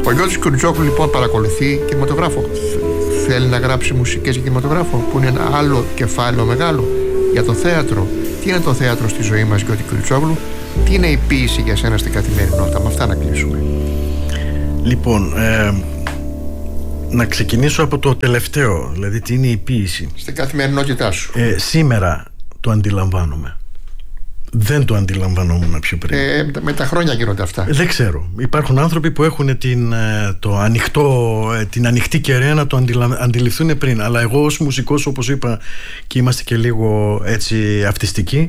Ο Γιώτης Κουρτζόγλου λοιπόν παρακολουθεί κινηματογράφο. Θέλει να γράψει μουσικές για κινηματογράφο, που είναι ένα άλλο κεφάλαιο μεγάλο. Για το θέατρο. Τι είναι το θέατρο στη ζωή μας, Γιώτη Κουρτζόγλου? Τι είναι η ποίηση για σένα στην καθημερινότητα? Με αυτά να κλείσουμε. Λοιπόν, να ξεκινήσω από το τελευταίο. Δηλαδή, τι είναι η ποίηση στην καθημερινότητά σου? Σήμερα το αντιλαμβάνομαι. Δεν το αντιλαμβανόμουν πιο πριν. Με τα χρόνια γίνονται αυτά. Δεν ξέρω. Υπάρχουν άνθρωποι που έχουν την ανοιχτή κεραία να το αντιληφθούν πριν. Αλλά εγώ ως μουσικός, όπως είπα, και είμαστε και λίγο έτσι αυτιστικοί,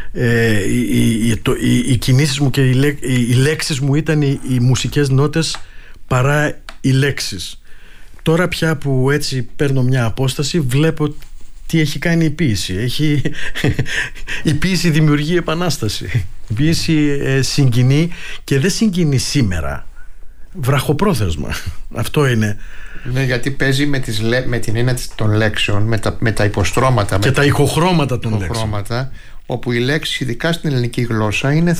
οι κινήσεις μου και οι λέξεις μου ήταν οι μουσικές νότες παρά οι λέξεις. Τώρα πια που έτσι παίρνω μια απόσταση, βλέπω τι έχει κάνει η ποίηση. Η ποίηση δημιουργεί επανάσταση. Η ποίηση συγκινεί, και δεν συγκινεί σήμερα, βραχοπρόθεσμα. Αυτό είναι. Ναι, γιατί παίζει με την έννοια των λέξεων, με τα υποστρώματα και τα ηχοχρώματα των λέξεων, όπου η λέξη, ειδικά στην ελληνική γλώσσα, είναι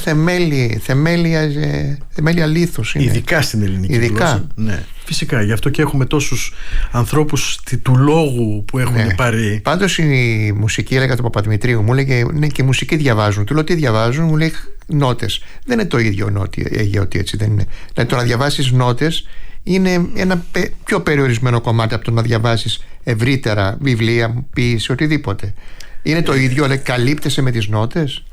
θεμέλια λίθους. Ειδικά στην ελληνική γλώσσα. Ναι, φυσικά. Γι' αυτό και έχουμε τόσους ανθρώπους του λόγου που έχουν πάρει. Πάντως η μουσική, έλεγα τον Παπαδημητρίου, μου έλεγε, ναι, και οι μουσικοί διαβάζουν. Του λέω, τι διαβάζουν? Μου λέει, νότες. Δεν είναι το ίδιο ότι έτσι δεν είναι. Δηλαδή, το να διαβάσεις νότες είναι ένα πιο περιορισμένο κομμάτι από το να διαβάσεις ευρύτερα βιβλία, ποίηση, οτιδήποτε. Είναι το ίδιο, αλλά καλύπτεσαι με τις νότες?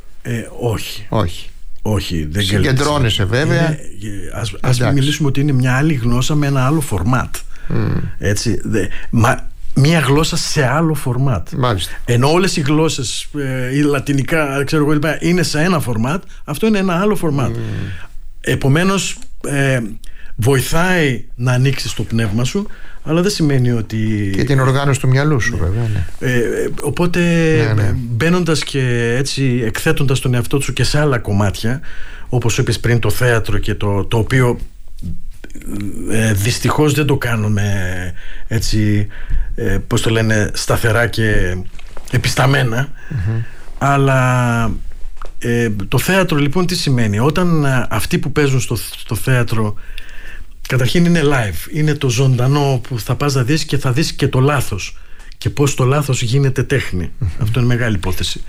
Όχι, δεν συγκεντρώνεσαι βέβαια. Ας μιλήσουμε ότι είναι μια άλλη γλώσσα με ένα άλλο φορμάτ. Έτσι, μια γλώσσα σε άλλο φορμάτ. Μάλιστα. Ενώ όλες οι γλώσσες, οι λατινικά, ξέρω εγώ, είναι σε ένα φορμάτ, αυτό είναι ένα άλλο φορμάτ. Επομένως, βοηθάει να ανοίξεις το πνεύμα σου, αλλά δεν σημαίνει ότι. Και την οργάνωση του μυαλού σου, βέβαια. Ναι. Οπότε, μπαίνοντας και έτσι εκθέτοντας τον εαυτό σου και σε άλλα κομμάτια, όπως είπες πριν, το θέατρο, και το οποίο δυστυχώς δεν το κάνουμε έτσι, πώς το λένε, σταθερά και επισταμένα. Αλλά το θέατρο λοιπόν τι σημαίνει? Όταν αυτοί που παίζουν στο θέατρο, καταρχήν είναι live, είναι το ζωντανό που θα πας να δεις, και θα δεις και το λάθος και πώς το λάθος γίνεται τέχνη. Αυτό είναι μεγάλη υπόθεση.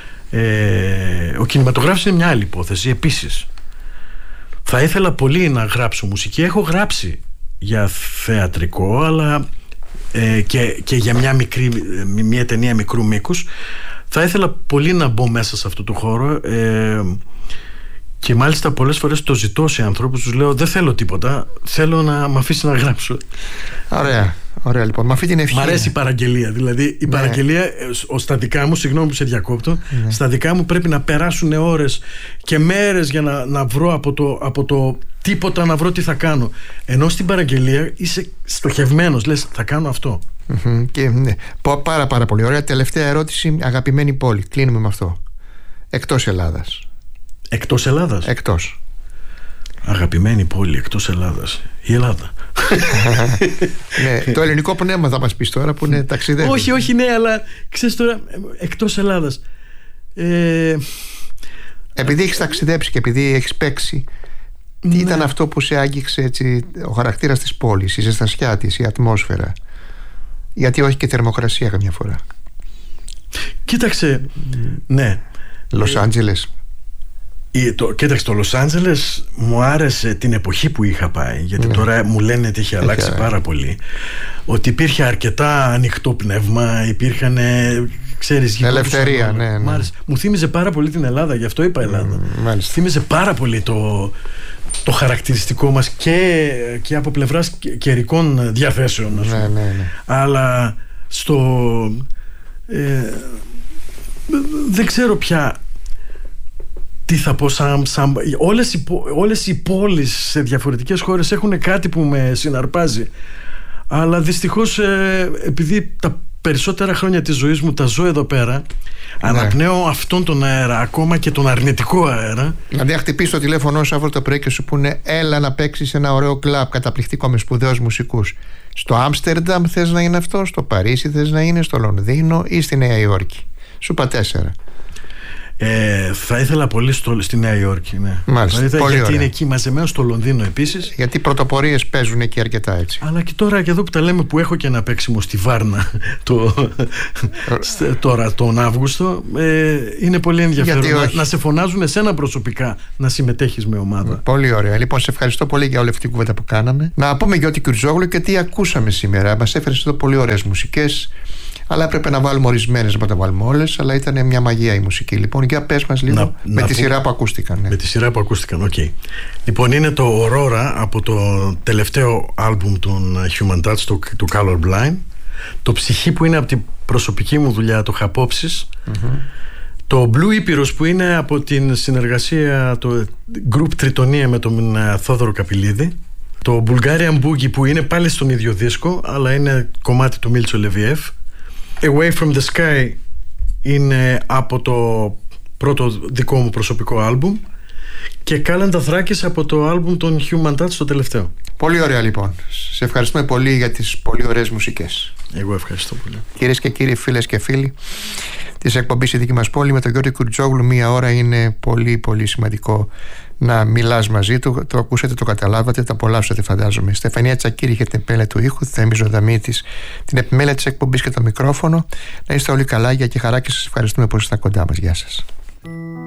Ο κινηματογράφος είναι μια άλλη υπόθεση επίσης. Θα ήθελα πολύ να γράψω μουσική. Έχω γράψει για θεατρικό, αλλά και για μια ταινία μικρού μήκους. Θα ήθελα πολύ να μπω μέσα σε αυτό το χώρο, και μάλιστα πολλές φορές το ζητώ σε ανθρώπους, τους λέω, δεν θέλω τίποτα, θέλω να μ' αφήσει να γράψω. Ωραία λοιπόν, με αυτή την ευχή. Μ' αρέσει η παραγγελία. Δηλαδή η παραγγελία, στα δικά μου, συγγνώμη που σε διακόπτω, στα δικά μου πρέπει να περάσουν ώρες και μέρες για να βρω από το τίποτα, να βρω τι θα κάνω. Ενώ στην παραγγελία είσαι στοχευμένος, λες, θα κάνω αυτό. Και, πάρα πολύ ωραία. Τελευταία ερώτηση, αγαπημένη πόλη. Κλείνουμε με αυτό. Εκτός Ελλάδας. Εκτός Ελλάδας? Εκτός. Αγαπημένη πόλη εκτός Ελλάδας. Η Ελλάδα. Ναι, το ελληνικό πνεύμα θα μας πεις τώρα, που είναι ταξιδεύει. Όχι, ναι, αλλά ξέρεις τώρα, εκτός Ελλάδας. Επειδή έχεις ταξιδέψει και επειδή έχεις παίξει, τι ήταν αυτό που σε άγγιξε έτσι, ο χαρακτήρας της πόλης, η ζεστασιά της, η ατμόσφαιρα? Γιατί όχι και θερμοκρασία καμιά φορά? Κοίταξε, ναι. Λος Άντζελες. Κοίταξε, το Λος Άντζελες μου άρεσε την εποχή που είχα πάει, γιατί τώρα μου λένε ότι έχει αλλάξει πάρα πολύ, ότι υπήρχε αρκετά ανοιχτό πνεύμα, υπήρχαν, ξέρεις, ελευθερία. Μου θύμιζε πάρα πολύ την Ελλάδα, γι' αυτό είπα Ελλάδα. Θύμιζε πάρα πολύ το χαρακτηριστικό μας και από πλευράς καιρικών διαθέσεων, αλλά δεν ξέρω πια τι θα πω, όλες οι πόλεις σε διαφορετικές χώρες έχουν κάτι που με συναρπάζει, αλλά δυστυχώς επειδή τα περισσότερα χρόνια της ζωής μου τα ζω εδώ πέρα, αναπνέω αυτόν τον αέρα, ακόμα και τον αρνητικό αέρα. Δηλαδή αν χτυπήσεις το τηλέφωνο σου αύριο το πρωί και σου πούνε, έλα να παίξεις ένα ωραίο κλαμπ καταπληκτικό με σπουδαίους μουσικούς, στο Άμστερνταμ θες να είναι αυτό, στο Παρίσι θες να είναι, στο Λονδίνο ή στη Νέα Υόρκη, σου είπα 4. Θα ήθελα πολύ στη Νέα Υόρκη. Ναι. Μάλιστα, γιατί ωραία. είναι εκεί μαζεμένο, στο Λονδίνο επίσης. Γιατί πρωτοπορίες παίζουν εκεί αρκετά έτσι. Αλλά και τώρα και εδώ που τα λέμε, που έχω και ένα παίξιμο στη Βάρνα τώρα τον Αύγουστο, είναι πολύ ενδιαφέρον να σε φωνάζουν εσένα προσωπικά να συμμετέχεις με ομάδα. Πολύ ωραία. Λοιπόν, σε ευχαριστώ πολύ για όλη αυτή την κουβέντα που κάναμε. Να πούμε Γιώτη Κουρτζόγλου και τι ακούσαμε σήμερα. Μας έφερες εδώ πολύ ωραίες μουσικές. Αλλά έπρεπε να βάλουμε ορισμένες, να τα βάλουμε όλες. Αλλά ήταν μια μαγεία η μουσική. Λοιπόν, για πες μας λίγο με τη σειρά που ακούστηκαν. Ναι. Με τη σειρά που ακούστηκαν, οκ. Λοιπόν, είναι το Aurora από το τελευταίο άλμπουμ των Human Touch, του Colorblind. Το Ψυχή που είναι από την προσωπική μου δουλειά, το Χαπόψης. Το Blue Ήπειρος που είναι από την συνεργασία, το Group Τριτονία με τον Θόδωρο Καπηλίδη. Το Bulgarian Boogie που είναι πάλι στον ίδιο δίσκο, αλλά είναι κομμάτι του Μίλτσο Λεβιέφ. Away from the Sky είναι από το πρώτο δικό μου προσωπικό άλμπουμ. Και Κάλαντα Θράκης από το άλμπουμ των Human Touch, το τελευταίο. Πολύ ωραία λοιπόν. Σε ευχαριστούμε πολύ για τις πολύ ωραίες μουσικές. Εγώ ευχαριστώ πολύ. Κυρίες και κύριοι, φίλες και φίλοι της εκπομπής «Η δική μας πόλη» με τον Γιώργο Κουρτζόγλου, μία ώρα είναι πολύ πολύ σημαντικό να μιλάς μαζί του. Το ακούσατε, το καταλάβατε, το απολαύσατε φαντάζομαι. Στεφανία Τσακίρη είχε την επιμέλεια του ήχου, Θέμη Ζωνταμίτης την επιμέλεια της εκπομπής και το μικρόφωνο. Να είστε όλοι καλά, για και χαρά, και σας ευχαριστούμε που ήσασταν κοντά μας. Γεια σας.